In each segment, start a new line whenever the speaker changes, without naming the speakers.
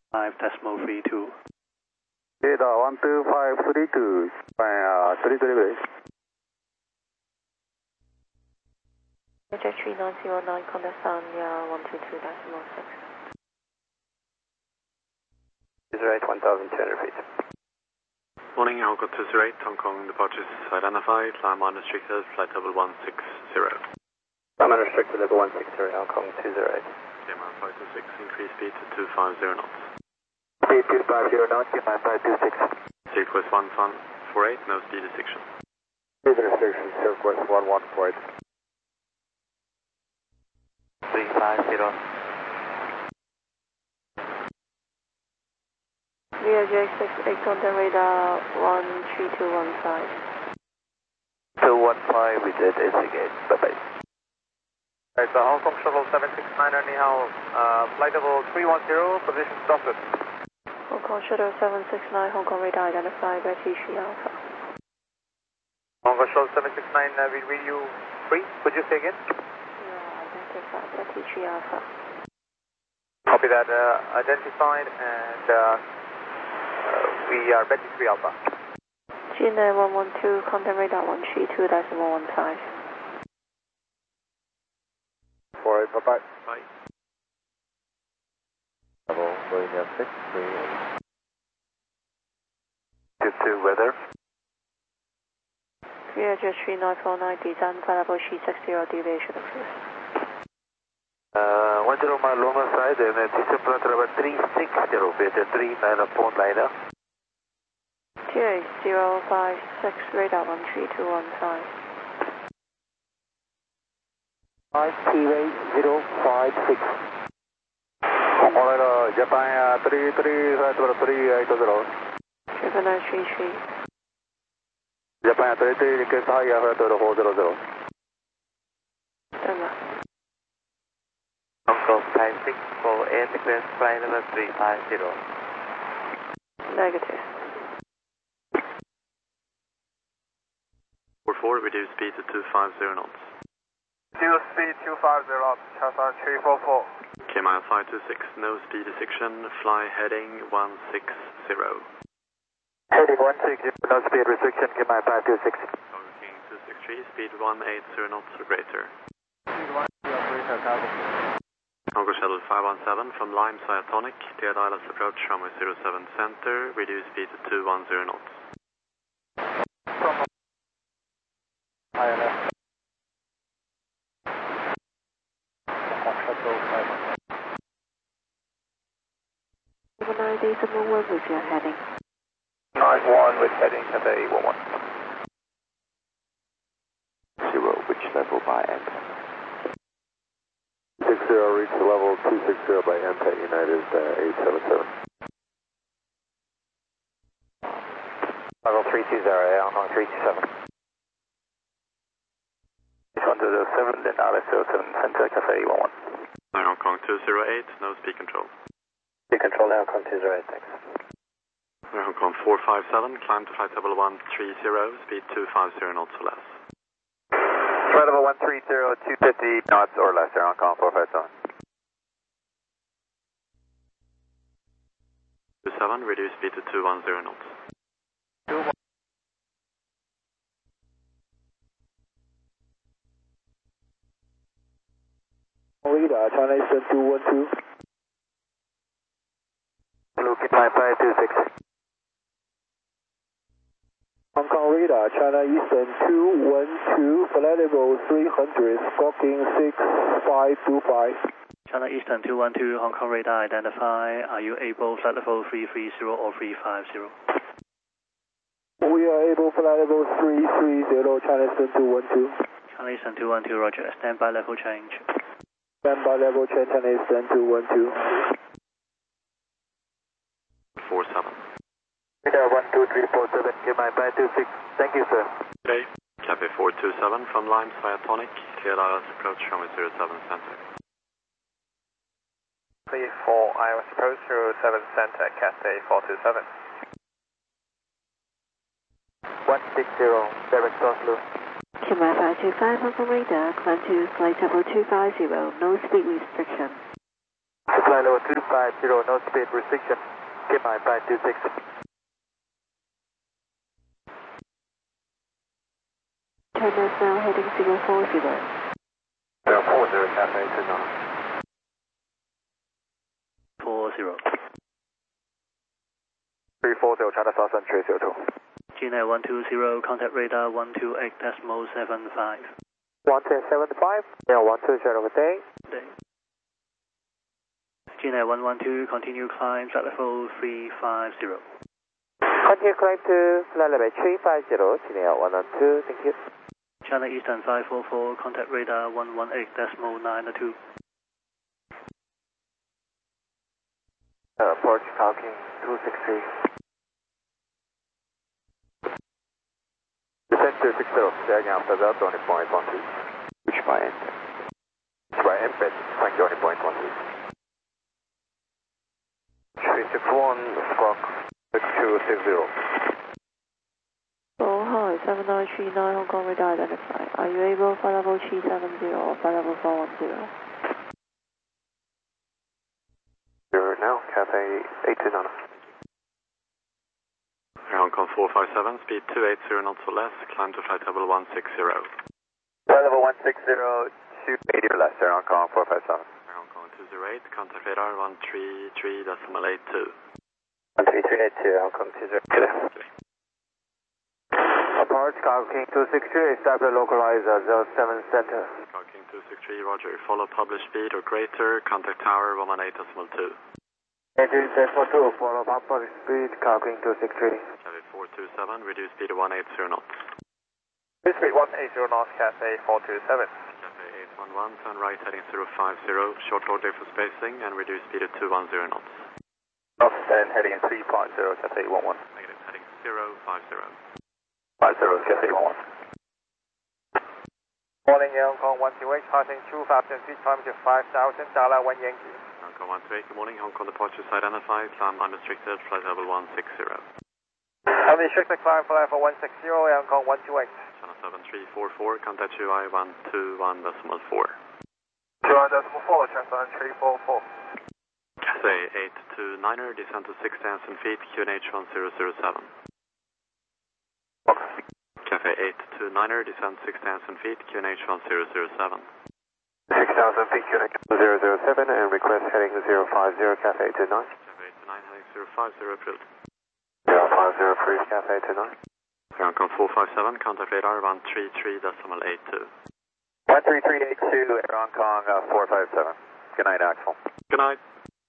5.32.
Data 12532, 3
Jet 3909, contact Sanya 122.6.
Right, 1,200 feet.
Morning, Alco 208, Hong Kong departures identified, climb unrestricted, flight level 160.
I'm unrestricted level 160, Hong Kong 208.
KMR 526, increase speed to 250 knots.
Speed 250 knots, KMR 526.
Cirquest 1148, no speed restriction.
Speed restriction, Cirquest 1148. 350.
VRJ68, contact radar 13215.
215, we did instigate. Bye-bye. Alright, so Hong Kong Shuttle 769, Ni Hao, flight level 310, position stopped.
Hong Kong Shuttle 769, Hong Kong radar identified, British Alpha.
Hong Kong Shuttle 769, we read you free. Could you say again?
Yeah, identified, British Alpha.
Copy that, identified, and we are Betty 3 Alpha.
GNA 112, contact radar 132.115.
48, bye-bye.
Bye.
Level Marina 6, 2 weather.
VRJ 3949, design flight level C60, deviation of
10 mile longer side, and descent flight level 360, better 39 upon liner.
TA 056, radar 13215.
5TA 056. Hong Kong Radar, Japan 33, flight level 380.
7933.
Japan 33, request higher, flight level 400.
对吗？
Hong Kong 56, for air sequence flight level 350.
Negative.
44, reduce speed to 250 knots.
Zero speed 250 knots, Chassan 344.
KMR 526, no speed restriction, fly heading 160.
Heading 160, no speed restriction, KMR 526.
Hong King 263, speed 180 knots or greater.
Speed 180, operator, cargo.
Hong Kong Shuttle 517 from Lime Cyatonic, cleared ILS approach runway 07 center, reduce speed to 210 knots.
From ILS.
Overnight is a move with your heading.
91 with heading Cathay 11. 0, which level by end? 60, reach level 260 by MPET United 877. Level 320, Hong Kong 327. 107, then Alice 07, Center Cathay 11.
Hong Kong 208, no speed control.
Speed control now, Hong Kong 208, thanks.
Hong Kong 457, climb to flight level 130, speed 250 knots or less.
Flight level 130, 250 knots or less, Hong Kong 457.
27, reduce speed to 210 knots.
21. Radar, China Eastern 212. Looking 5526. Hong Kong Radar, China Eastern 212, flight level 300, stalking 6525.
China Eastern 212, Hong Kong radar identify. Are you able flight level 330 or 350?
We are able flight level 330, China Eastern 212.
China Eastern 212, roger. Standby level change.
Standby level change, China Eastern 212.
47.
Radar 12347, KMI 526. Thank you, sir.
Today, Cathay 427 from Lime Cyatonic, cleared ILS approach runway 07 center.
Please for ILS approach 07 center, Cathay 427. 160, direct Oslo.
QMI 525, Hong Kong radar, climb to flight level 250, no speed restriction.
Flight level 250, no speed restriction. Keep my 526.
China now heading 040.
040, Cafe 29.
40.
340, China South Century 02.
GNet 120, contact radar 128.75.
1275, yeah, 120 over day.
GNet 112, continue climb, flight level 350.
Continue climb to flight level 350, China 112, thank you.
China Eastern 544, contact radar 118.92.
Approach Talking 263. Descend 260, staying after that, only point 12. Which by end? By end, thank you, only point 12. 361, squawk 6260.
Oh, hi, 7939 Hong Kong radar identified. Are you able flight level 370 or flight level 410?
You're now, Cafe 829.
Hong Kong 457, speed 280 knots or less, climb to flight level 160.
Flight level 160, 280 or less, Hong Kong 457.
Hong Kong 208, contact radar 133.82.
13382, Hong Kong 208. Approach King 263, establish localizer 07 center.
King 263, roger. Follow published speed or greater, contact tower 118.2.
Engine 1042, follow published speed, King 263.
Cafe 427, reduce speed to 180 knots.
Speed 180 knots, Cafe 427.
Cafe 811, turn right heading 050, short hold for spacing and reduce speed to 210 knots.
North 10 heading 350, Cafe 11.
Negative, heading 050.
50, Cafe 11. Morning, Hong Kong 128, passing 2,000 feet, climb to 5,000, Dala 1 Yankee.
Hong Kong 128, good morning. Hong Kong departure site identified, climb unrestricted, flight level 160.
Unrestricted climb flight level 160, Hong Kong 128.
China 7344, contact UI 121.4.
21.4, China 344.
Cathay 829er, descend to 6,000 feet, QNH 1007. Cathay 829er, descend 6,000 feet, QNH 1007.
6,000 feet, QNH 007, and request heading 050, Cathay 829.
Cathay 829, heading 050, approved.
050, approved, Cathay 829.
Hong Kong 457, contact radar 133.82.
13382, Hong Kong 457. Good night, Axel.
Good night.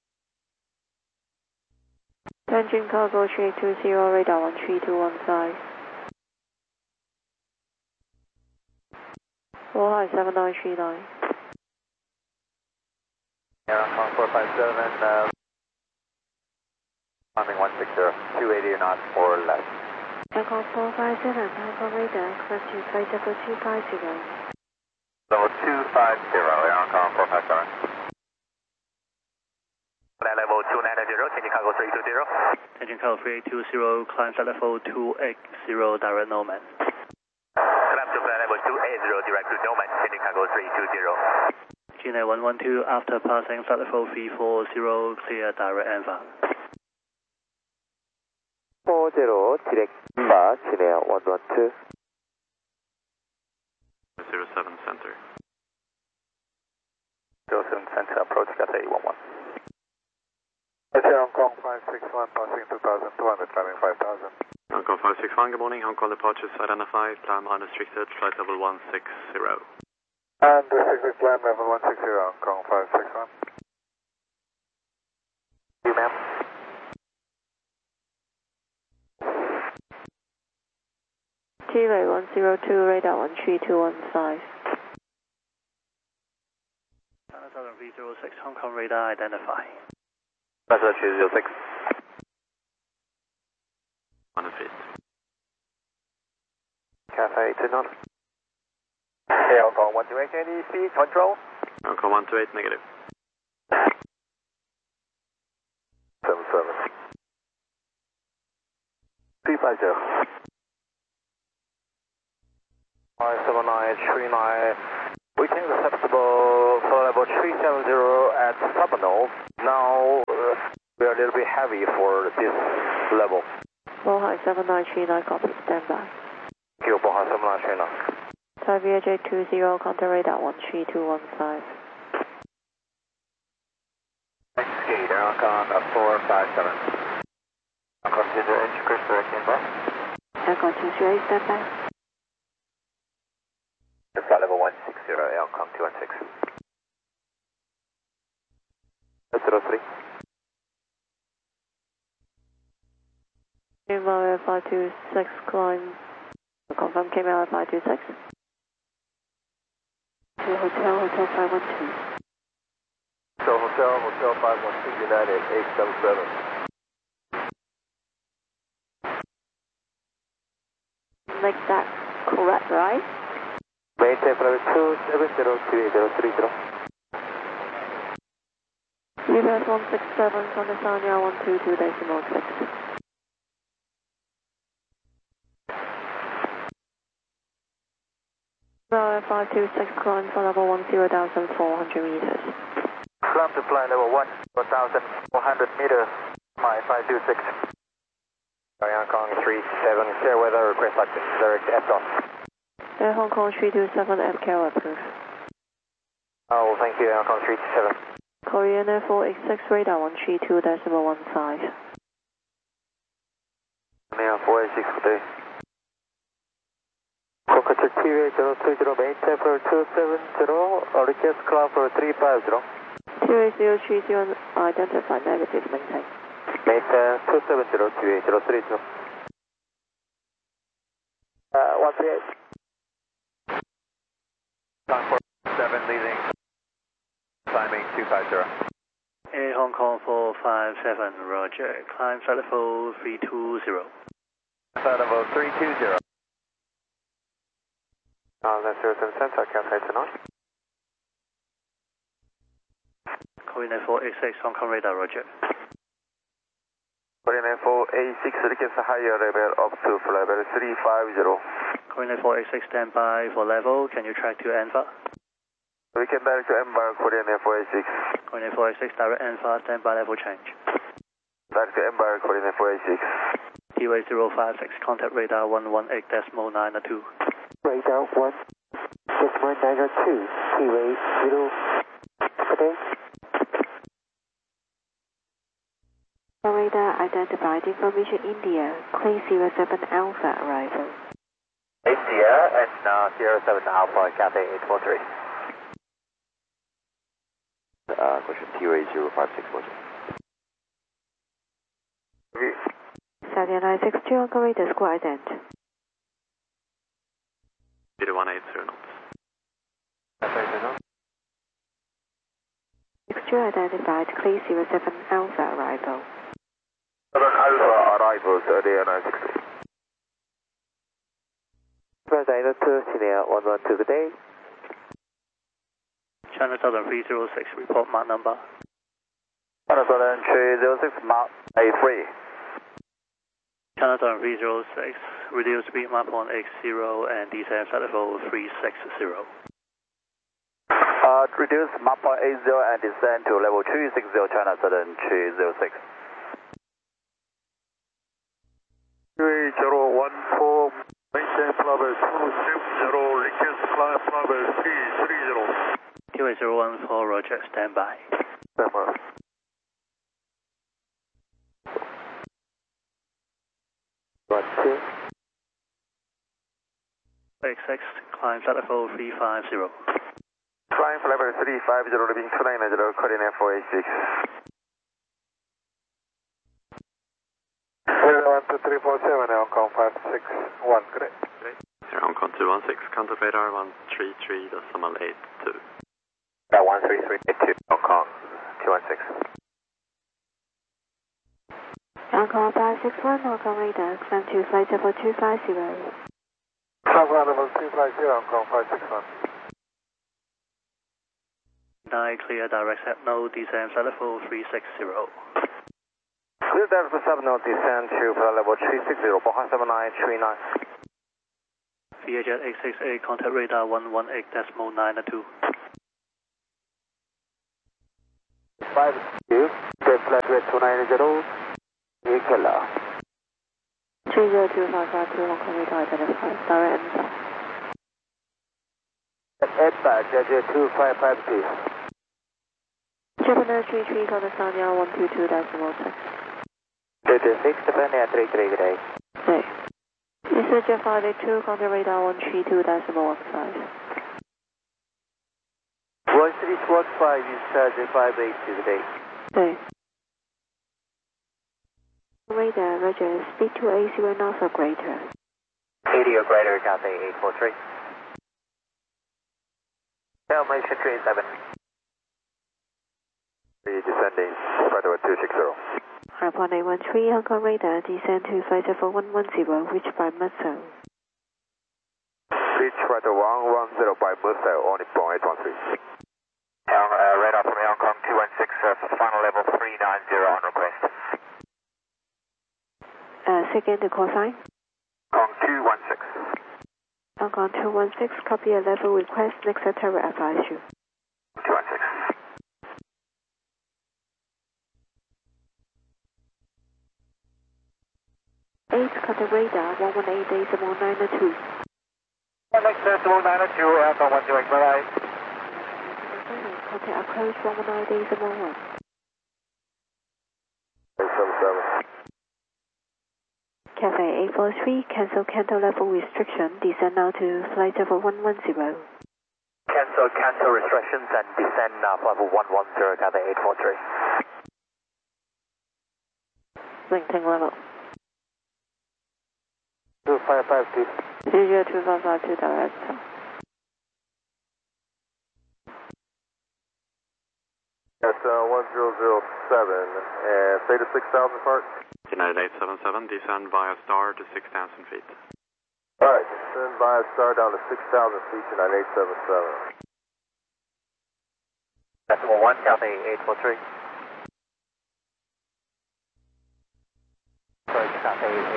Tianjin cargo 320, radar 13215. Oh, hi, 7939.
Hong Kong 457, climbing 160, 280 knots or less.
Hong Kong 457, Hong Kong radar, request to flight level 250.
Level 250, Hong Kong 457. Flight level 290, Tianjin cargo 320.
Tianjin cargo 3820, climb flight level 280, direct Nomad.
Climb to flight level 280, direct to Nomad, Tianjin cargo 320.
GNet 112, after passing flight level 340, clear direct ANFA.
40, direct ANFA, GNet 112.
07 center.
07 center, approach Cathay 11. Hong Kong 561, passing 2,200, climbing 5,000.
Hong Kong 561, good morning. Hong Kong departure identified, climb unrestricted, flight level 160.
And restricted climb level 160, Hong Kong 561. You, ma'am.
Chile 102, radar 13215.
China Southern 306, Hong Kong radar identify.
That's 306.
100 feet.
Cafe 829. Hey, Hong Kong 128, any speed control?
Hong Kong 128, negative.
77. 350. 57939. We can acceptable for level 370 at Subnol. Now are a little bit heavy for this level.
Bohai 7939, copy, stand by.
Thank you, Bohai 7939.
Thai VHA 20, contact radar 13215.
Skate, Aircon 457. Consider engine cruise direction bus.
Aircon 238, stand by.
Flight level 160, Aircon 216. 03.
Meanwhile, 526, climb. Confirm KML 526. To Hotel 512.
So Hotel 512, United 877.
Make that correct, right?
Maintain flight 2702830.
US 167, Condesanya 122.6. Now 526, climb for level 10,400 meters.
Climb to flight level 1,400 meters, 526. Air Hong Kong 37, clear weather, request active, direct FDOT.
Air Hong Kong 327, FKL approved.
Oh, thank you, Air Hong Kong 327.
Korean Air 486, radar 132.15.
Air 486, good day. Cockpit TVA 030, maintain for 270, request climb for 350.
TVA 030, identify negative, maintain.
Maintain 270, TVA 030. 138. Time for 7 leading, climbing 250.
Air Hong Kong 457, roger. Climb flight level 320.
Flight level 320. That's 07 cents, I can't say tonight.
Korean Air 486, Hong Kong radar, roger.
Korean Air 486, request a higher level up to level 350.
Korean Air 486, stand by for level. Can you track to ENVA?
We can direct to Embark, Korean Air 486.
Korean Air 486, direct ENVA, stand by level change.
Direct to Embark, Korean Air 486.
TWA 056, contact radar 118.902.
Radar 1.902, TWA 0. Okay.
Radar identified information India, clear 07 Alpha arrival.
India and 07 Alpha, Cathay 843. Question TWA 056, roger.
Sadia 962, Hong Kong radar, square ident.
180 knots.
62 identified, clear 07 Alpha arrival.
7 Alpha arrivals, Sadia 962. President to Senior 112, good day.
China Southern 306, report mark number.
China Southern 306, Mark A3.
China Southern 306, reduce speed map on X0 and descend flight level 360.
Reduce map on A0 and descend to level 360, China Southern 306. 3014, maintain level 270, request climb level 330.
TWA 014, roger, stand by.
Stand by.
X6, climb flight level 350.
Climb level 350, leaving 290, Korean Air 486. 12347, Hong Kong 561, correct.
Air Hong Kong 216, contact radar 133.82.
13382, Hong Kong 216.
Hong Kong 561, Hong Kong radar, climb to flight level 250.
Climb level 250, Hong Kong 561.
9 clear direct set, no descend flight level 360.
Clear direct to sub, no descend to flight level 360, Bohan 7939.
VHF 868, contact radar 118.902.
52, get flight rate 290, Kilo.
30255 Hong Kong radar identified, direct and south.
Edbad, Judge 2552.
Japan Air 33, Southern Sanya 122.6.
226, Japan Air 33, good day.
Hey. This is Jet 582, contact radar 132.15.
1315 is Jet 582, good day.
Hey. Radar, Roger, speed to AC knots or greater.
80 or greater, Cathay 843. Formation 37. Descending, flight over 260.
Airport 813, Hong Kong radar, descend to flight level 110, reach by Mudstone.
Reach flight 110 by Mudstone, only from 813. Radar from Hong Kong 216, final level 390 on request.
Second, the call sign?
Hong Kong 216.
Hong Kong 216, copy a level request, next tower advise you.
216.
Contact radar 118.902.
Next decimal 902, Alpha 128, bye-bye.
Contact approach 119.1.
877.
Cafe 843, cancel Canto level restriction, descend now to flight level 110.
Cancel restrictions and descend level 110, Cathay 843.
Lengthening level.
2552.
30255 direct.
That's 1007 and Theta 6000 part.
United 877, descend via star to 6,000 feet.
Alright, descend via star down to 6,000 feet, United 877. Decimal 1, Cathay 843. Sorry, Cathay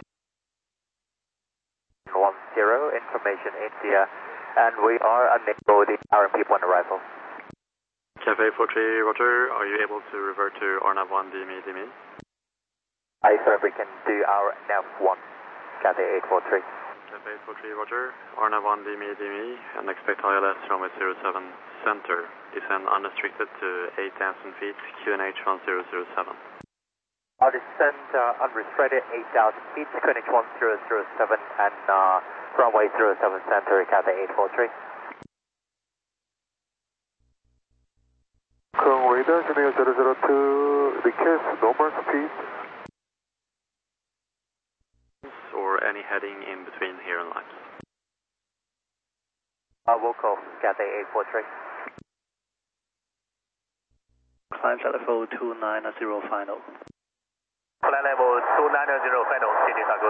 810, information India, and we are unable to RMP point arrival.
Cafe 43, Roger, are you able to revert to RNAV 1 DME?
I sir, we can do our nav 1, Cathay 843.
Cafe 43, Roger, RNAV 1 DME, and expect ILS runway 07 center, descend unrestricted to 8,000 feet, QNH 1007.
I'll descend unrestricted 8,000 feet, QNH 1007, and runway 07 center, Cathay 843. Radar, Jamil 002, request normal speed.
Or any heading in between here and lines.
We'll call Cathay 843.
Climb at level 290 final.
Climb level 290 final, Sydney Taco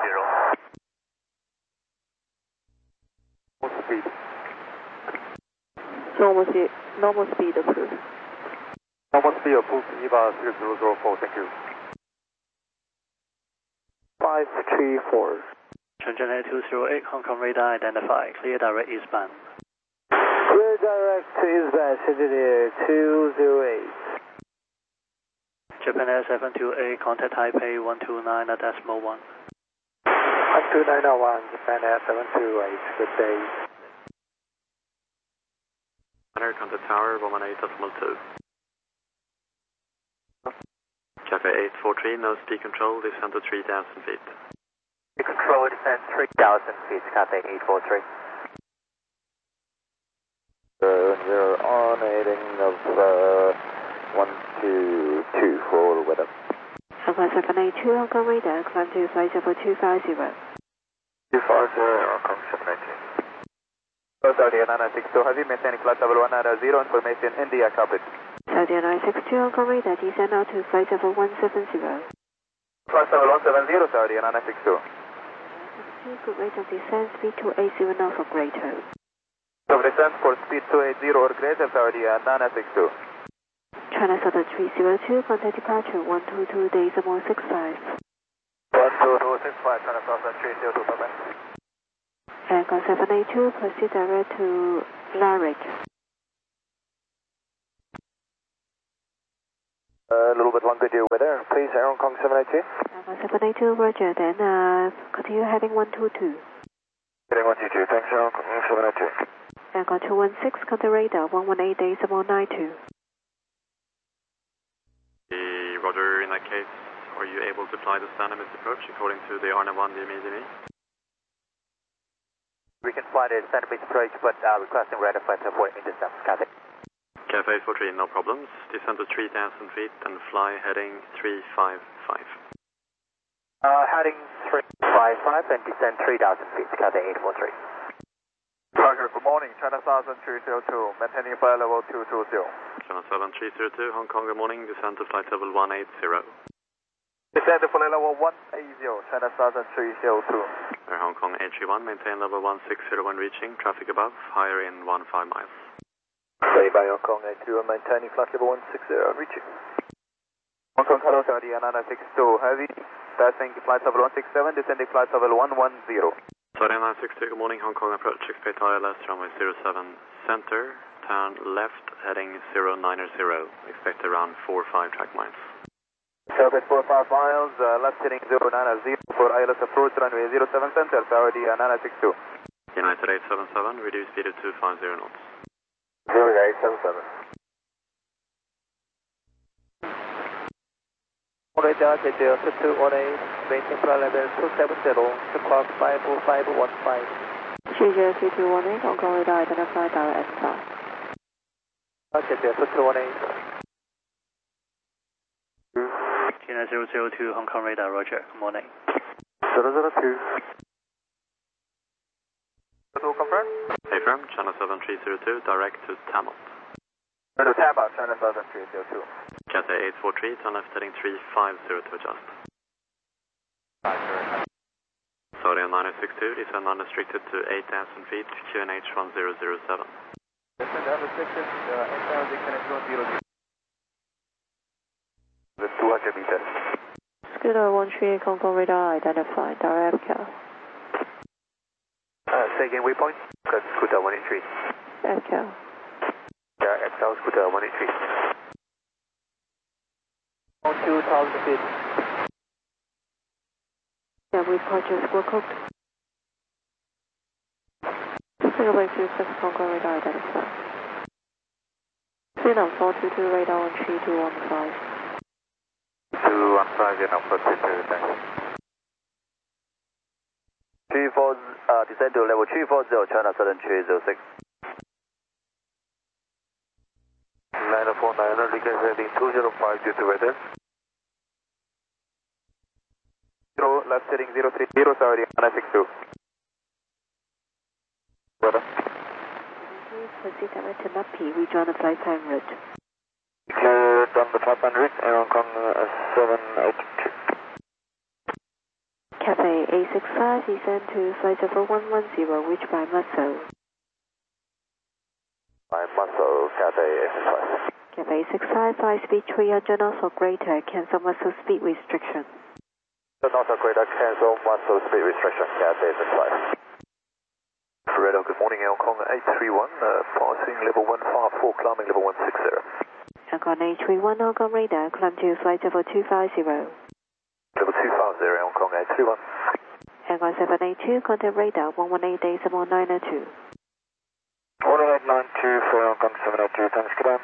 320.
Normal speed approved.
Normal speed approved, EVA 6004, thank you. 534.
Shenzhen 8208, Hong Kong radar identified, clear direct eastbound.
Clear direct eastbound, Shenzhen Air 208.
Japan Air 728, contact Taipei 129.1.
12901, Japan Air 728, good day.
Center, contact tower 118.2. Cafe 843, no speed control, descend to 3,000 feet.
Control descend 3,000 feet, Cathay 843. You're on heading of 122 for weather.
Alpha 782, Hong Kong radar, climb to flight level 250.
250, Hong Kong 782. Saudi 962, have you maintained flight level 190, information India copied.
Saudi 962, Hong Kong radar, descend now to flight level 170.
Flight level 170, Saudi 962.
Good rate of descent, speed 280 knots or greater.
So descent for speed 280 or greater, Saudi 962.
China Southern 302, contact departure 122.65.
12265, China Southern 302, bye-bye.
Aircraft 782, proceed direct to Larrick.
A little bit longer due weather. weather, please, Air Hong Kong 782.
782, roger, then continue heading 122.
Heading 122, thanks, Air Hong Kong 782.
Anchor 216, contact radar 118.92.
Roger, in that case, are you able to fly the standard missed approach according to the RNAV1 DME?
We can fly the standard missed approach, but requesting radar flight support in distance. Copy.
Cafe 43, no problems. Descend to 3,000 feet and fly heading 355.
Heading 355 and descend 3,000 feet. Copy 843. Roger, good morning. China Southern 302, maintaining flight level 220.
China 7302, Hong Kong, good morning. Descend to flight level 180.
Descend to flight level 180, China Southern 302.
Air Hong Kong 831, maintain level 160 when reaching. Traffic above, higher in 15 miles.
Ready by Hong Kong 821, maintaining flight level 160, reaching. Hong Kong Hello Saudi, Anana 62, heavy. Passing flight level 167, descending flight level 110.
Saudi 962, good morning. Hong Kong approach, expect ILS runway 07 center. Turn left, heading 090. Expect around 4 or 5 track miles.
Service 4 or 5 miles, left heading 090 for ILS approach runway 07 center, Saudi 962.
United 877, reduce speed to 250 knots.
0877. Radar JJ 2218, maintain flight level 270, to clock 54515.
JJ 2218, Hong Kong radar identified direct flight.
JJ 2218.
China 002, Hong Kong radar, roger, good morning.
002. Confirm?
Affirm, China 7302, direct to Tamil.
To Tampa, China Southern 302.
Cathay 843, turn left heading 350 to adjust. Saudi 962, descend unrestricted to 8,000 feet, QNH 1007.
Descend unrestricted, 8,000 QNH 1007. 200 meters.
Scooter 138, Hong Kong radar identified direct car.
Say again, waypoint? Scooter 183.
Echo.
XL Scooter 183. On 2,000 feet.
Yeah, we purchased Squawk Hook. Singapore 26, Hong Kong radar identified. Vietnam 422 radar on 3215.
215, Vietnam 422, thanks. 34, descend to level 340, China Southern 306. 949, Liga heading 205 due to weather. 0, left heading 030, Saudi, 962. Weather.
Proceed direct to Napi, rejoin the flight time route.
Cleared on the 500, Air Hong Kong 782.
Cafe 865, descend to flight level 110, reach by Muscle.
By Muscle, Cathay 865.
Cafe 865, flight speed 300 knots or greater, cancel Muscle speed restriction.
Not a greater, cancel Muscle speed restriction, Cathay 865. Radar, good morning, Air Hong Kong 831, passing level 154, climbing level 160.
Hong Kong 831, Hong Kong radar, climb to flight level 250.
Level 250, Air Hong Kong 831.
Hong Kong 782, contact radar 118.902.
11892 for Hong Kong 782, thanks, goodbye.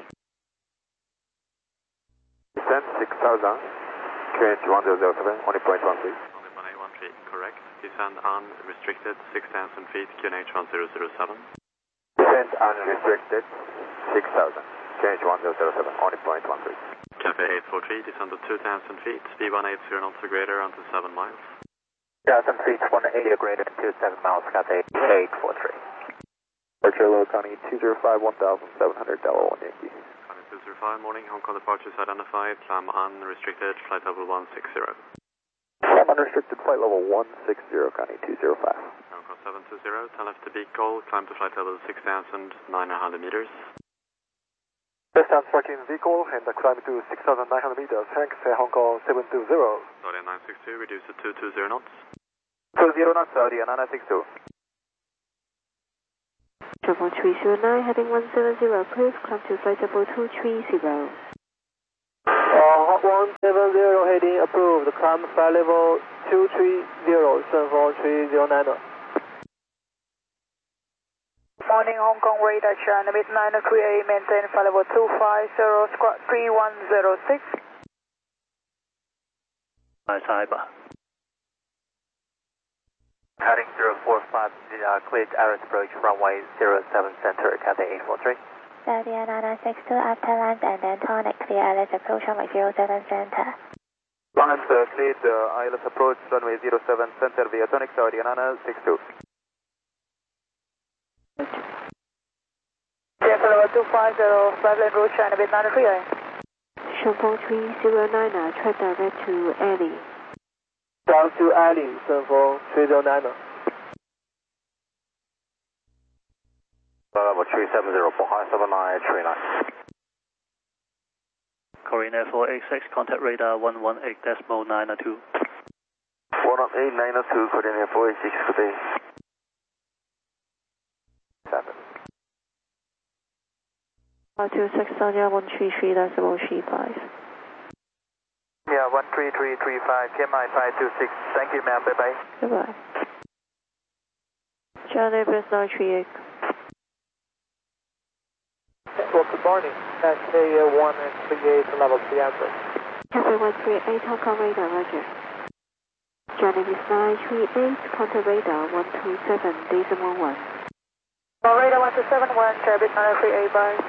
Descend 6000, QNH 1007, 1.13.
1813, correct. Descend unrestricted 6,000 feet, QNH 1007.
Descend unrestricted 6000, QNH 1007, 1.13.
Cafe 843, descend to 2,000 feet, speed 180 knots or greater until 7 miles.
2,000 feet, 180 or greater to 7 miles, Cathay 843. Departure County 205, 1,700, Delaware 1 Yankee.
County 205, morning, Hong Kong departures identified, climb unrestricted, flight level 160.
Climb unrestricted, flight level 160, County 205.
Hong Kong 720, turn left to Beagle, climb to flight level 6,900 meters.
Distance tracking vehicle and climb to 6,900 meters, thanks, Hong Kong 720.
Saudi 962, reduce to 220 knots.
20 knots, Saudi 962.
Triple 309, heading 170, proof, climb to flight level 230.
Hot 170, approved. Climb flight level 230, 74309.
Morning, Hong Kong radar China, mid 938, maintain flight level 250, squawk 3106.
Cyber.
Heading 045, cleared Aris approach, runway 07 center, Cathay 843.
Saudi 9962 after land and then tonic, clear Alice approach runway 07 center.
Lines cleared, ILS approach, runway 07 center via tonic, Saudi 9962.
Flight level 250, flight lane route China, mid 938.
Shanghai 309, track direct to Ali.
Down to Ali, 74309. Level 370, Bohai 7939.
Korean Air 486, contact radar 118.902.
118.902, Korean Air 486, good day. 7.
26 Saudi 133.35.
Yeah, 13335, KMI 526. Thank you, ma'am. Bye-bye.
Goodbye. Charlie Bus 938.
Well, good morning. Cathay 1 and 38, level 3 answer.
Cathay 138, Hong Kong radar, roger. Charlie Bus 938, contact radar 127.11.
Radar 1271, Charlie 938, bye.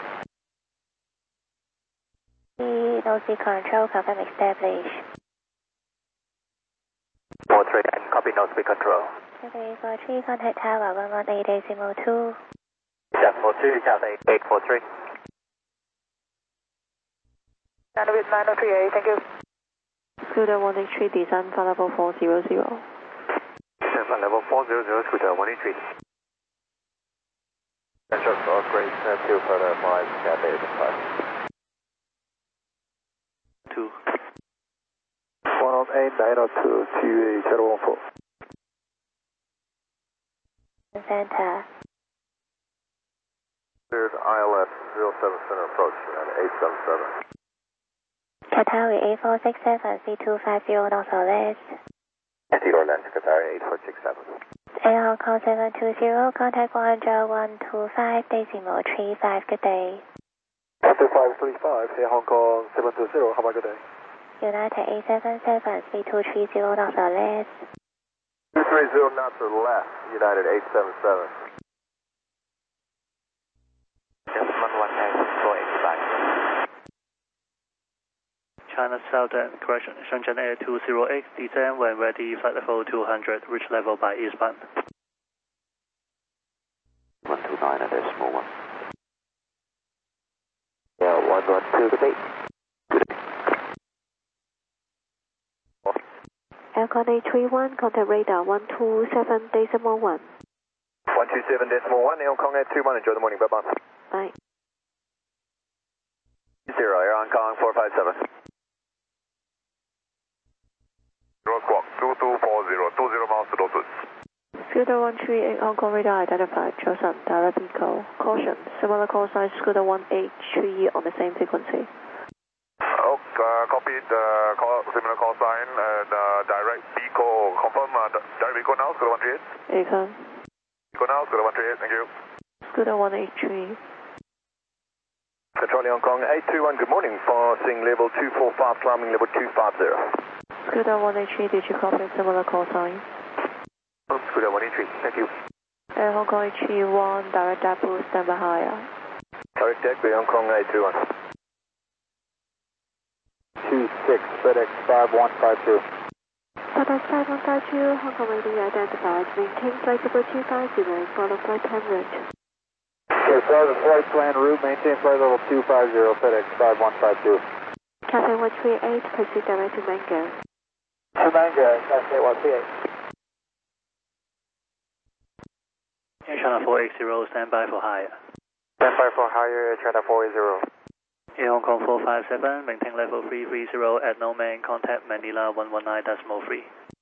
NOC control, confirm establish.
43, copy, no speed control.
Cathay 43, contact tower 118.2.
Decimal 2, Cathay 843.
China, mid 938, thank you.
Scooter 183, descend for level 400.
Descend for level 400, Scooter 183. Central South Great 2 for the 5, Cathay 5.
2.
118.902, QA 014.
Center.
Cleared ILS 07 center approach and 877.
Qatari 8467, C250 North or less.
Anti-Orland, Qatari 8467.
Air Hong Kong 720, contact Guangzhou 125, decimal 35, good day.
Cathay 535, Air Hong Kong 720, have a good day.
United 877, C230 North or less.
230 knots or less, United 877. Gentlemen, 19485.
China Southern, correction, Shenzhen Air 208, descend when ready, flight level 200, reach level by eastbound.
129 and decimal 1. Yeah, 112, good day.
Aircon 831, contact radar 127.1.
127.1, Air Hong Kong 821, enjoy the morning, bye-bye.
Bye.
0, Air Hong Kong 457. 0 squawk, 2240, 20 miles to Lotus.
Scooter 138, Hong Kong radar identified, Joseon, direct eco. Caution, similar call sign Scooter 183 on the same frequency.
Copied, similar call sign and direct eco, confirm direct eco now, Scooter 138.
Econ.
Eco now, Scooter 138, thank you.
Scooter 183.
Control Hong Kong 821, good morning, passing level 245, climbing level 250.
Scooter 183, did you copy similar call sign?
Scooter 183, thank you.
Air Hong Kong 831, direct depot, stand by higher.
Direct deck, Hong Kong 821. 26, FedEx 5152.
FedEx 5152, Hong Kong radar identified, maintain flight level 250, follow flight plan route.
Okay, follow the flight plan route, maintain flight level 250, FedEx 5152.
Cathay 138, proceed direct to Mango.
To Mango, Cathay 138.
Air China 480, stand by for higher.
Stand by for higher, Air China 480.
Air Hong Kong 457, maintain level 330 at no man, contact Manila 119.3.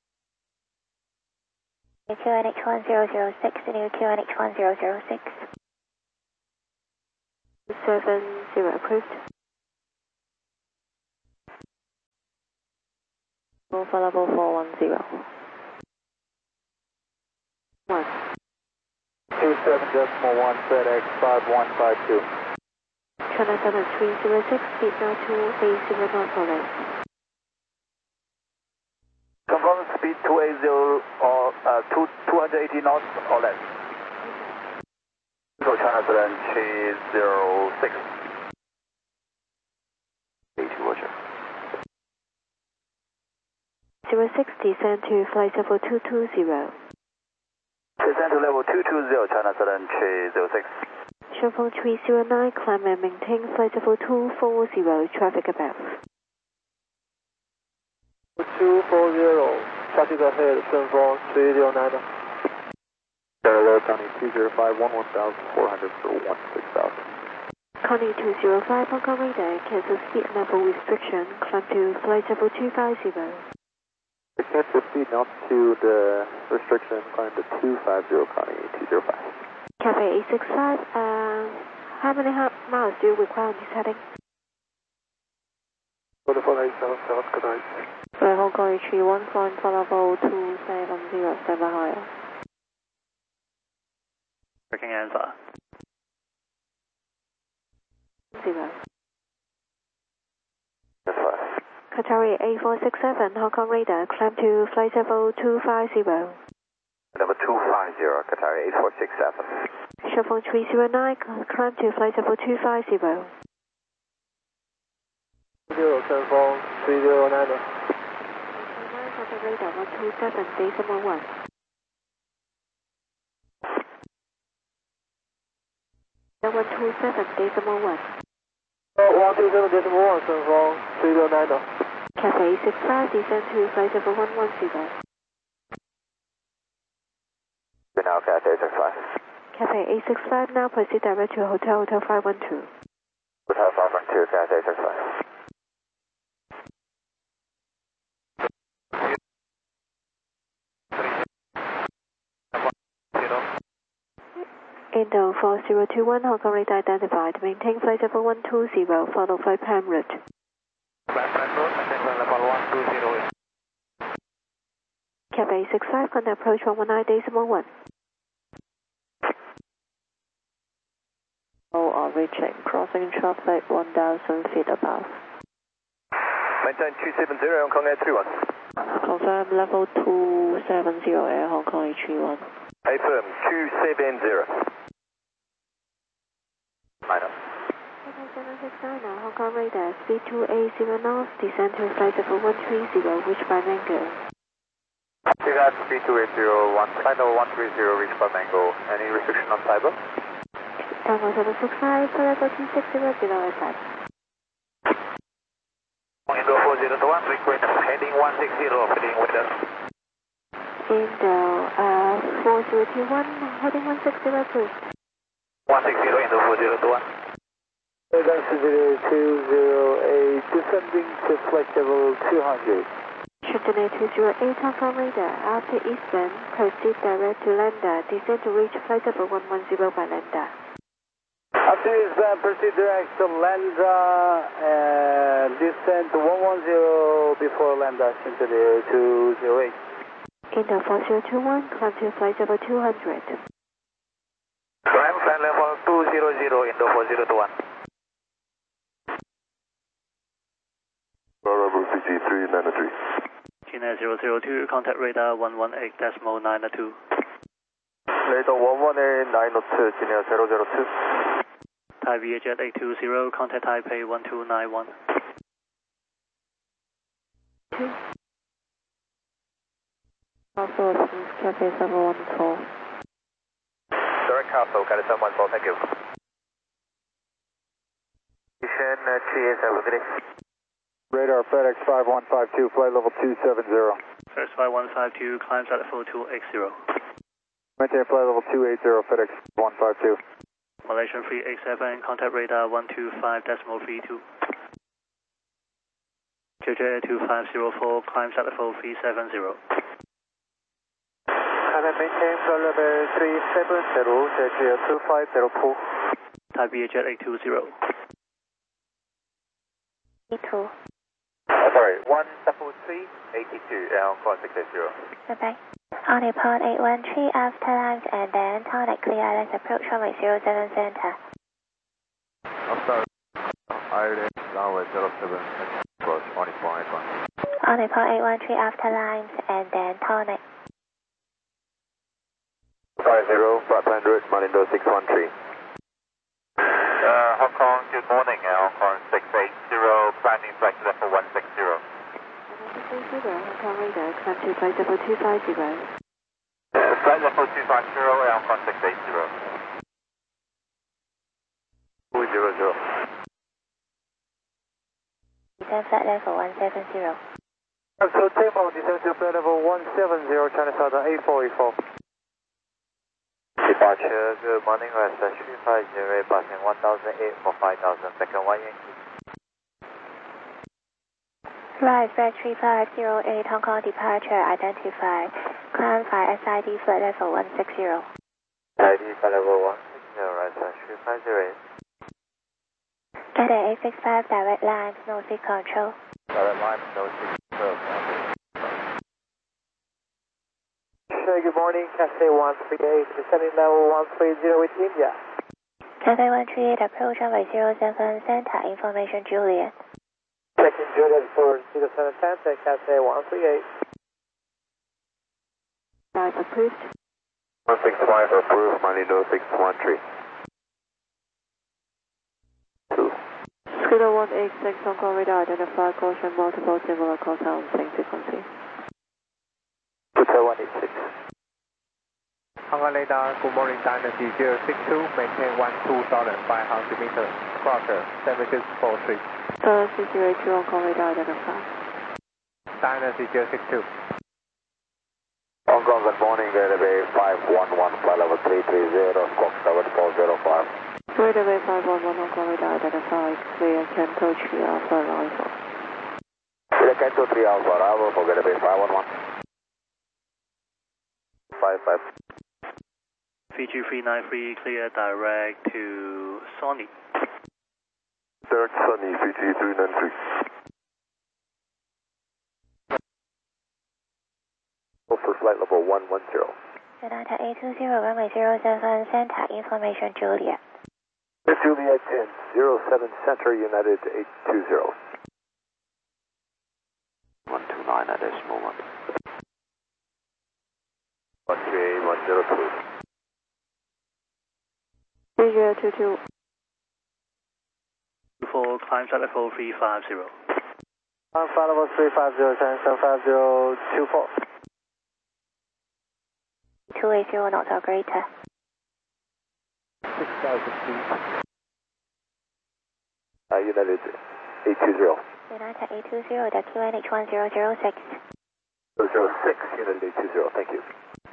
New QNH 1006, new QNH 1006.
70 approved. Echo for level 410. 1.
27.1 FedEx 5152.
China 7306, speed now to 80 knot or less.
Confirm speed 280 or 280 knots or less. Go China 7306. 80, Roger.
06, descend to flight level 220.
Descend to level 220, China 7306.
Showphone 309, climb and maintain flight level 240, traffic above.
240, traffic ahead, 顺风369. Hello, County 205, 11400 for 16,000.
Connie 205, Hong Kong radar, cancel speed level restriction, climb to flight level 250.
Cancel speed and altitude restriction, climb to 250, Connie 205.
Cafe 865, how many miles do you require on this heading?
44877, good night.
Hong Kong HE1, flying for level 270, stand by higher.
Working answer.
0.
That's fine.
Qatari 8467, Hong Kong radar, climb to flight level 250.
Number 250, Qatari 8467.
Showphone 309, climb to flight level 250.
0, 顺风309.
Hong Kong radar 127.1. 127.1.
127.1, 顺风369.
Cafe 865, descend to flight level 110.
Good now, Cat 865.
Cafe 865, now proceed direct to Hotel 512.
Hotel 512, Cat 865.
Indo 4021, Hong Kong radar identified. Maintain flight level 120, follow flight plan route. Cafe 865, contact approach 119.1. Reaching, crossing traffic 1,000 feet above.
Maintain 270, Hong Kong 831.
Confirm level 270, Air Hong Kong HE1.
Affirm 270. Minus.
769 now, Hong Kong radar, speed 280 knots, descend to flight level 130, reach by Mango.
You got speed 280, flight level 130, reach by Mango. Any restriction on cyber?
Tango 765, for level 260, below FX.
Indo 4021, request heading 160, heading with us.
Indo 4021, heading 160, approved.
160, Indo 4021. Density 208, descending to flight level 200.
Shipton 208, Hong Kong radar, after eastbound, proceed direct to Landa, descend to reach flight level 110 by Landa.
After eastbound, proceed direct to Landa, descend to 110 before Landa, Shipton 208.
Indo 4021, climb to flight level 200.
Climb flight level 200, Indo 4021. Bravo CG393.
China 002, contact radar 118.902.
Radar 118.902, China 002.
Thai VHF 820, contact Taipei 1291.
2. Also, Cafe 714.
Direct Castle, Cadet 714, thank you. Station 387, good day. Radar FedEx 5152, flight level 270.
First 5152, climbs at level 280.
Maintain flight level 280, FedEx 152.
Malaysian 387, contact radar 125.32. JJ 2504, climbs at level 370.
Maintain flight level 370, JJ 2504.
Thai VHF 820.
E2.
sorry, 13382, Air Hong Kong 680.
Bye-bye. On report 813 after lunch and then tonic clear, let's approach runway 07 center.
I'm sorry, Ireland, runway 07, approach on report 81.
On report 813 after lunch and then tonic.
50, Brightline route, Malindo 613. Hong Kong, good morning, Hong Kong 680, planning flight level 160.
Hong Kong radar, climb to flight level 250.
Flight level 250, Hong Kong 680. 200.
Descend flight level 170.
So Table, descend to flight level 170, China Southern 8484. Departure, good morning, West 350, passing 1008 for 5000, second 1 Yankee.
Rise Red 3508 Hong Kong departure identified. Climb 5 SID flight level 160.
ID flight level 160, Rise 350.
Get a 865 direct line, no seat control.
Direct line, no seat control. Good morning, Cathay 138, descending level 130 with India.
Cathay 138 approach runway 07 center, information Juliet.
Checking Juliet for 07 center, Cathay 138.
5 approved.
165 approved, Malindo 613. 2.
Scooter 186 Hong Kong radar, identify caution, multiple similar calls on same frequency.
Scooter 186.
Hong Kong radar, good morning, Dynasty 062, maintain 12,500 meters, Crocker 7643.
Dynasty 082 Hong Kong radar, identify.
Dynasty 062.
Hong Kong, good morning, Railway 511, flight level 330, squawk 7405.
Railway 511 Hong Kong radar, identify. Clear Kento 3 Alpha arrival.
Clear Kento 3 Alpha arrival for Railway 511. 55.
Fiji 393, clear direct to Sony.
Direct Sony, Fiji 393. For flight level 110.
Sonata 820, runway 07 center, information Juliet.
Juliet 10, 07 center, United 820. 129 at this moment. 138, 102.
3022.
24, climb flight level 350.
Flight level 350, 75024.
280 knots or greater.
6,000 feet.
United 820.
Sonata 820, the QNH 1006.
006, United 820, thank you.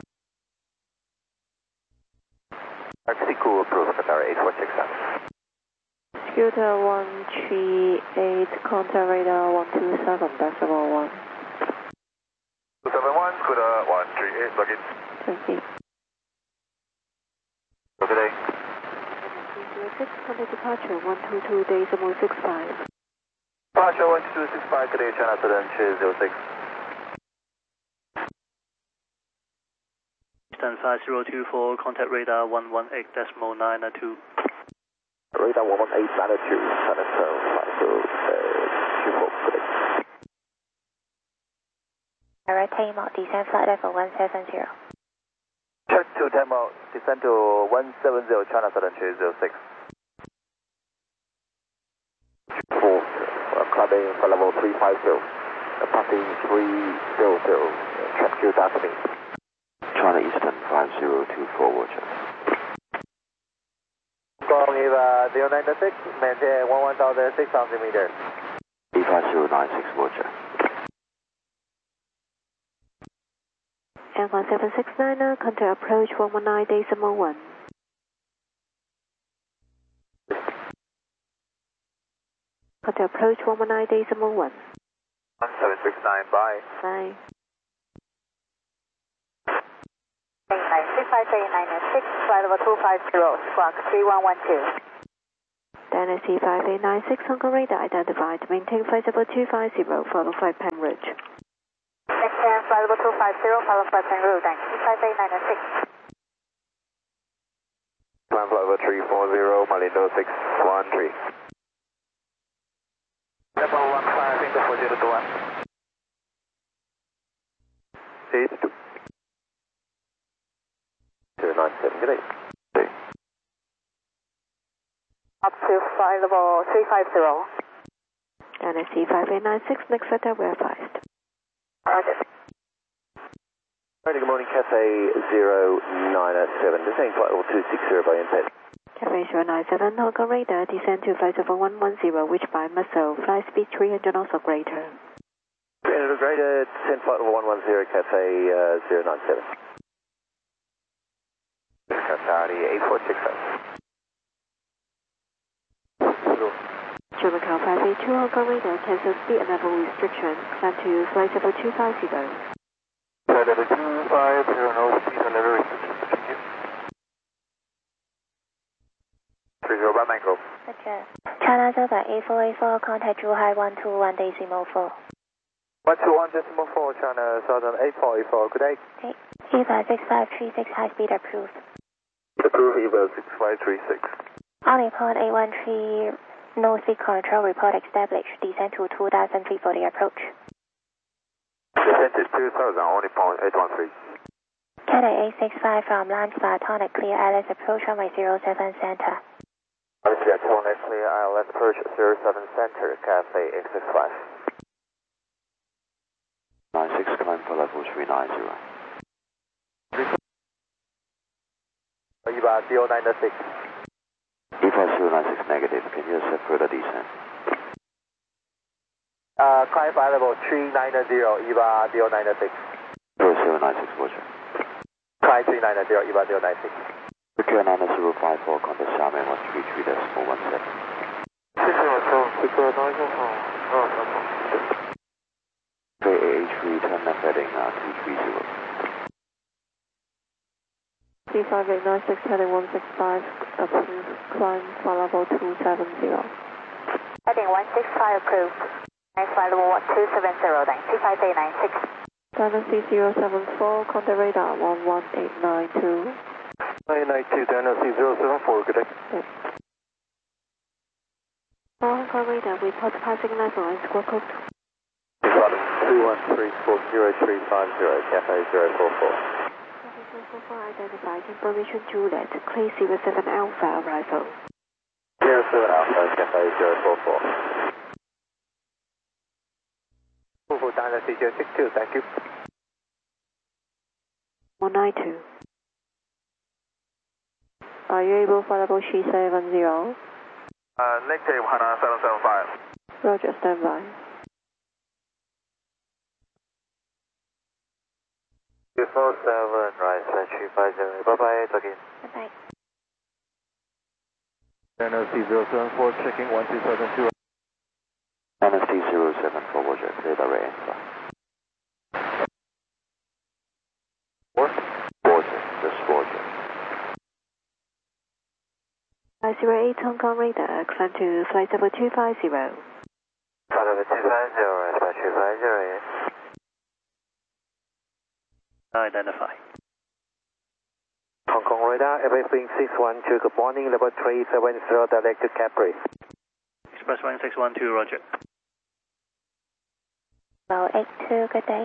Taxi cool approved, Qatar 8467.
Scooter 138, contact radar 127, decimal 1.
271, Scooter 138, log in.
Thank you.
Good day.
306, contact departure 122, decimal 65.
Departure 12265, good day, China Southern 06.
Eastern 5024, contact radar 118.992.
Radar 118.992, China Southern 5024, good day.
Direct Tamo, descend flight level 170.
Check to Tamo, descend to 170, China Southern 06. 4, climbing for level 350, passing 300, check to Dasmi. China Eastern 5024, watcher. Hong Kong, 096, maintain 11,600 meters. 35096, watcher.
And 1769, contact approach 119.1. Contact approach 119.1.
1769, bye.
Bye.
65396, flight level 250, squawk 3112.
Dynasty 5896, Hong Kong radar identified. Maintain flight level 250, follow flight Pen Ridge.
Maintain flight level 250, follow flight Pen Ridge, Dynasty 5896.
Climb flight level 340, Malindo 613. Level 15, Indo 4021. 82. 097, good day.
Up to flight level 350.
Dynasty 5896, next letter verified.
Roger.
Good morning, Cafe 097, descending flight level 260 by intent.
Cafe 097, Hong Kong radar, descend to flight level 110, which by Muscle, flight speed 300 knots or greater.
300 or greater, descend flight level 110, Cafe 097. Saudi 8465.
German Cal 582, Hong Kong radar, cancel speed and level restriction, climb to flight level 250.
Flight level 250, no speed and level restriction. Thank you. 30 by Mango.
Roger. China Delta 8484, contact Zhuhai 121.4.
121.4, China Southern 8484, good day.
Okay. EVA 6536, high speed approved.
Approved, EVA 6536.
On report 813, no speed control report established, descend to 2000 feet for the approach.
Descent is 2000, only point 813.
Cathay 865 from Lance Tonic, clear ILS approach runway 07 center.
Obviously, at Tonic, clear ILS approach 07 center, Cafe 865.
96, climb for level 390.
EVA 096.
EVA 096 negative, can you accept further descent?
Climb flight level 390, EVA 096.
096, roger.
Climb 390, EVA 096.
Secure 9054, contact Xiamen 133.17. KAH3, turn left heading 230.
35896, heading 165, approved, climb flight level 270.
Heading 165 approved. Next flight level 270, then 25896.
Dynasty 074, contact radar 11892.
992, Dynasty 074, good day.
Yes. Hong Kong radar, report passing level and squawk code.
2134035, Cafe 044.
Cafe 044 identified, information Juliet, clear 07 Alpha arrival.
07 Alpha, Cafe 044. Full Dynasty 062, thank you.
192. Are you able for level 370?
Negative 775.
Roger, standby.
247, right, 350, bye-bye, talk in.
Bye-bye.
Dynasty 074, checking 1272.
Dynasty 074, roger, clear direct answer. Roger, just roger.
508 Hong Kong radar, climb to flight level 250.
Flight level 250, right, 250, yes.
Identify.
Hong Kong radar, everything 612, good morning, level 370, direct to Capri.
Express 1612, roger.
Low 82, good day.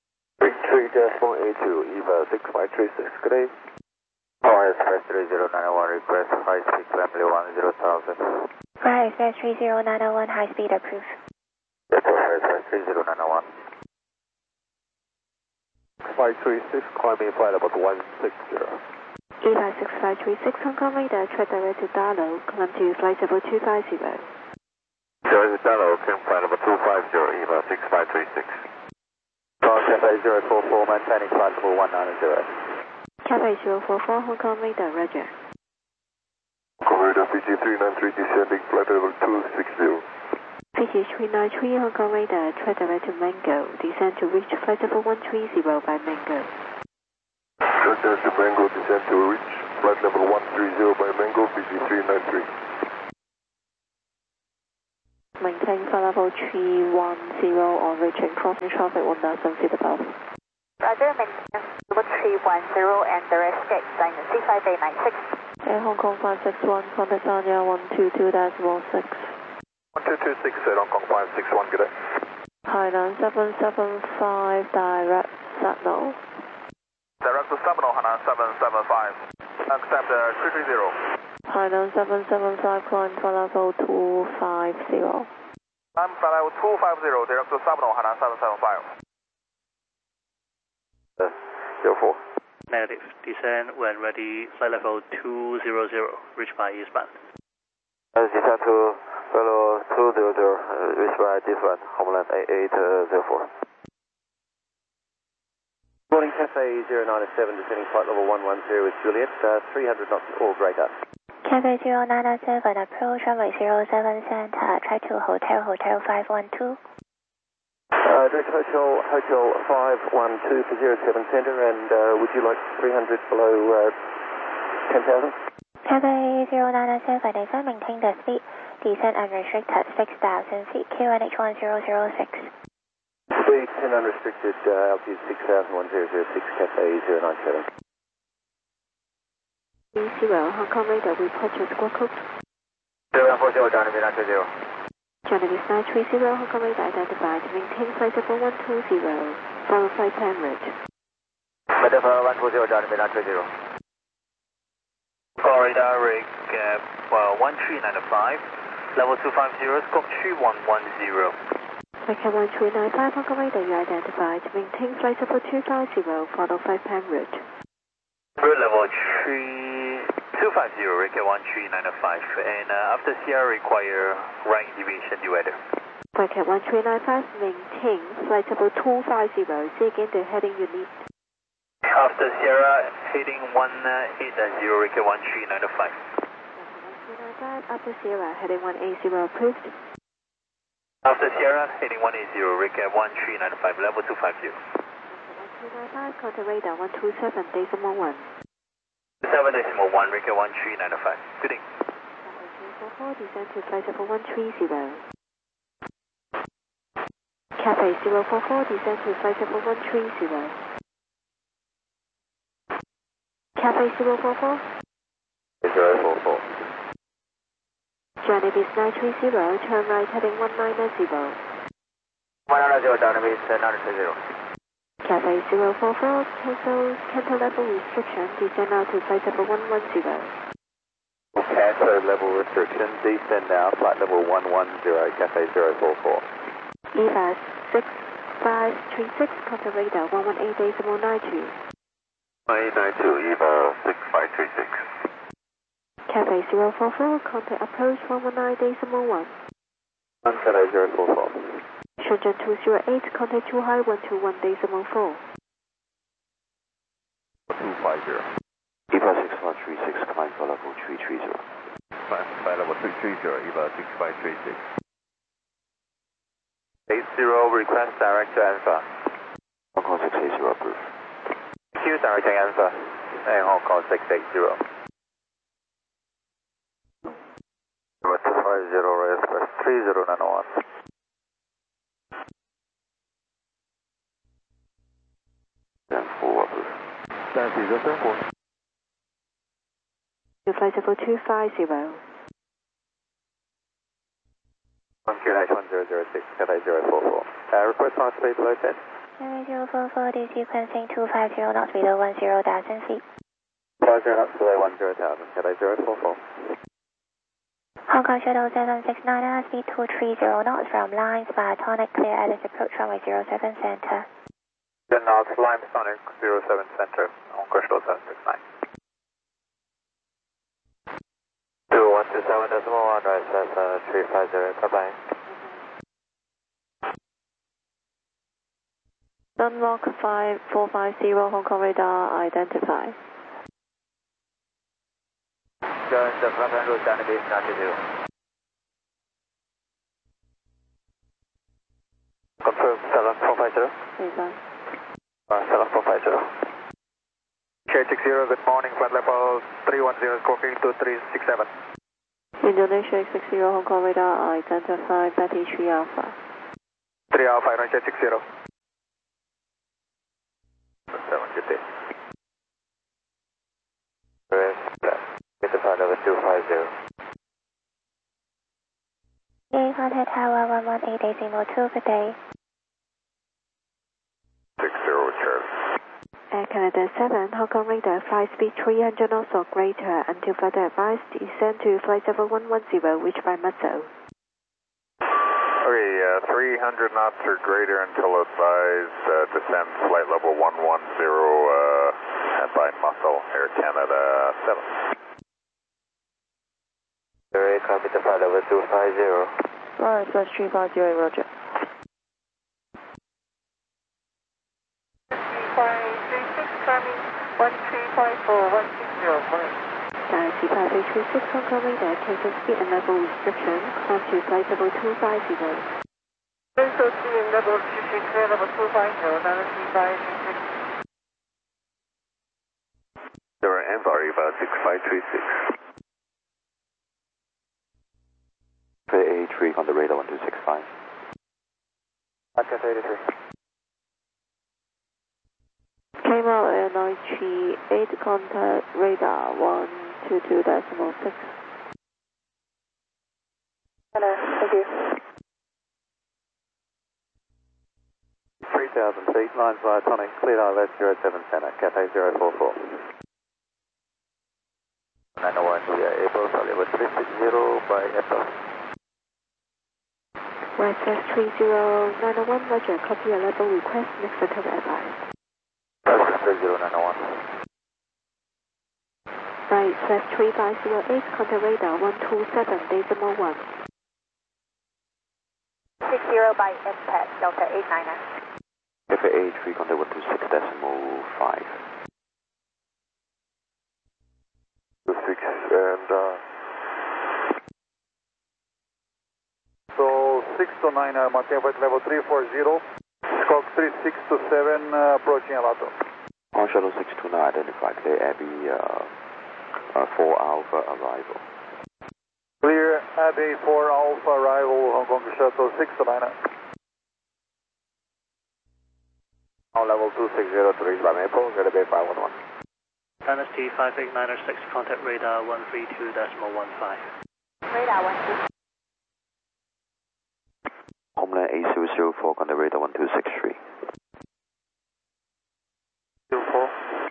3-82, EVA 6536, good day. Power Express 3091, request high speed climb level 10,000.
Fire Express 30901, high speed approved.
Yes, Power Express 3091. 536, climbing flight level 160.
EVA 6536 Hong Kong radar, track direct to Darlow, climb to flight level 250.
Direct to Darlow, climb flight level 250, EVA 6536. Power Cafe 044, maintaining flight level 190.
Cafe 044 Hong Kong radar, roger.
Hong Kong radar PG 393, descending flight level 260.
PG 393 Hong Kong radar, track direct to Mango, descend to reach flight level 130 by Mango.
Track direct to Mango, descend to reach flight level 130 by Mango, PG 393.
Maintain flight level 310 on reaching crossing traffic 1,000 feet above.
Roger, maintain level 310 and the rest gate sign C5A96.
Air Hong Kong 561, contact Anya 122.16.
1226 at Hong Kong 561, good day.
Hainan 775, direct signal.
Direct to Sabino, Hainan 775. Accept 330.
Hainan 775, climb flight level 250.
I'm flight level 250, direct to Sabino, Hainan 775. 04.
Negative. Descend when ready. Flight level 200. Reach by eastbound.
Descend to level 200. Reach by eastbound. Homeland 8804.
Morning, Cafe 097, descending flight level 110 with Juliet, 300 knots or greater.
Cafe 097, approach runway 07 center, try to Hotel 512.
Direct Hotel 512 for 07 center, and would you like 300 below 10,000?
Cafe 097, descend, maintain the speed, descend unrestricted 6,000 feet, QNH 1006.
Speed 10 unrestricted, altitude 6,1006, Cafe 097.
30, Hong Kong radar, report your squawk code.
0140, Johnny B920.
Johnny is 930, Hong Kong radar identified, maintain flight level 120, follow flight plan route.
Flight level 120, Johnny B920. Hong Kong radar, rig 1395, level 250, squawk 3110.
Flight 1395, Hong Kong radar, you identified, maintain flight level 250, follow flight plan route.
Route level 250, rig 1395, and after CR require right deviation weather.
Flight 1395, maintain flight level 250, say again the heading you need.
After Sierra, heading 180, rig 1395.
1395, after Sierra, heading 180 approved.
After Sierra, heading 180, rig 1395, level 250.
1395, contact radar 127.1.
7.1, rig 1395. Good day.
044, descend to flight level 130. Cafe 044, descend to flight level 130. Cafe 044.
044.
Johnny Beast 930, turn right heading 190.
190, Johnny Beast 930.
Cafe 044, cancel level restriction, descend now to flight level 110.
Cancel level restriction, descend now, flight level 110, Cafe 044.
EVAS 6536, contact radar 118.92.
1892, EVA 6536.
Cafe 044, contact approach 119.1.
Cafe 044.
Shenzhen 208, contact 2 high 121.4.
250. EVA 6536, climb for level 330.
Flight level 330, EVA 6536.
80, request direct to Alpha.
Hong Kong 680 approved.
Thank you, directing Alpha. And Hong Kong 680.
250, express 3091. Stand 4 approved.
Stand 4.
Your flight level 250.
QNH 1006, Cafe 044. Request on speed below 10.
Cafe 044, desequencing 250 knots below 10,000 feet.
50 knots below 10,000, Cafe 044.
Hong Kong Shuttle 769, speed 230 knots from line Spartonic, clear Alice approach runway 07 center.
10 knots, line Sonic 07 center, Hong Kong Shuttle 769. 2127.1, right, that's 350, bye-bye.
Dunlock 5450, Hong Kong radar identified.
Join the front end route, Johnny Beast 920. Confirm 7450.
Please on.
7450. Share 60, good morning, flight level 310, squawking 2367.
Indonesia X60 Hong Kong radar identify Betty 3 Alpha.
3 Alpha, Indonesia 60.
7, good day. Identify level 250.
Contact Tower 118.2, good day.
60, Charlie.
Air Canada 7 Hong Kong radar flight speed 300 knots or greater until further advised descend to flight level 110 which by muscle.
Okay, 300 knots or greater until advised, descend flight level 110 and by muscle, Air Canada 7. Air copy to flight level 250.
Alright, plus 350, roger.
3536 coming 1354 160.
Galaxy 5336 Hong Kong radar taking speed and level restriction, climb to flight level 250.
Pencil 3 and level 26, clear level 250, Galaxy 536.
There are Envari about 6536. A3 on the radar 1265.
Cafe 83.
Came out Air 938 contact radar 122.6.
Hello, thank you.
3,000 feet, line via Tonic, cleared ILS 07 Center, Cafe 044.
901 via April, level 360 by April.
West 30901, roger, copy your level request, next hotel advice.
30901.
Right, 3508, contact radar 127.1.
60 by impact, Delta 899.
FA3 contact 126.5. 26 and
So 6 to 9, maintain flight level 340, scope 3627, approaching Alato.
on shuttle 629 identified clear Abbey 4 Alpha arrival.
Clear Abbey 4 Alpha arrival, Hong Kong shuttle 6 to 9.
On level 2603 by Maple, Gate Bay 511.
Dynasty 58906, contact radar 132.15.
Radar 132.
Homeland A004, contact radar 1263.
24.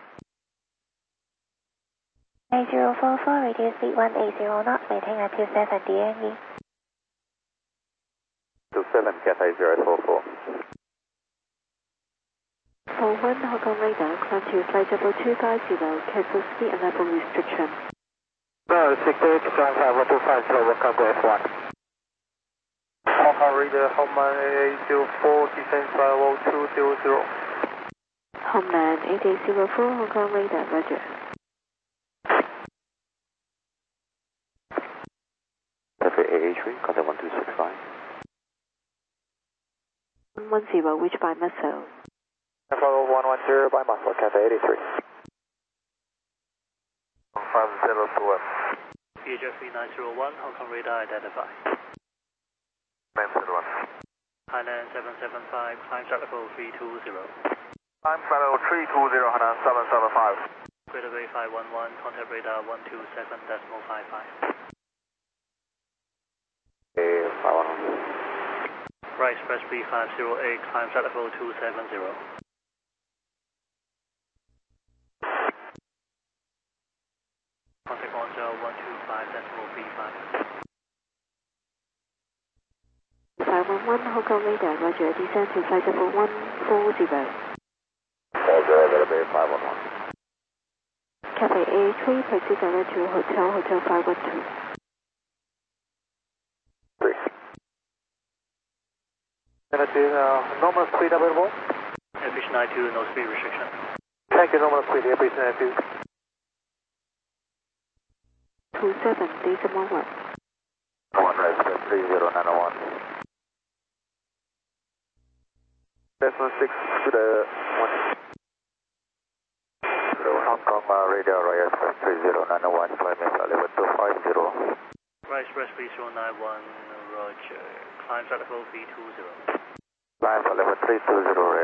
8044, reduce speed 180 knots, maintain at 27 DNE.
27, Cathay 0844.
41 Hong Kong radar, climb to flight level 250, cancel speed and level restriction.
No, 68, climb 250, welcome to F1. Hong Kong radar, Homeland A804, descend flight level 200.
Homeland 8804, Hong Kong radar, roger.
FA3, contact 1265.
110, which by muscle.
Follow 110 by muscle, Cafe 83. 5021.
VHF 3901, Hong Kong radar identified.
901.
Thailand 775, climb start level 320.
Climb flight level 320, Hana 775.
Greater Bay 511, contact radar 127.55. Right, express B508, climb start level 270. Contact on 125.35.
511 Hong Kong radar, roger, descend to flight level 140.
Greater Bay 511.
Cafe A3, proceed direct to Hotel 512.
3.
Normal speed available.
Fish 92, no speed restriction.
Thank you, normal speed, Airfish 92.
27.1.
1 Express 30901.
Decimal 6 to the 1.
Hong Kong radar Royal Express 30901, climb level 250.
Enterprise Express 3091, roger. Climb flight level 320.
Climb flight level 320.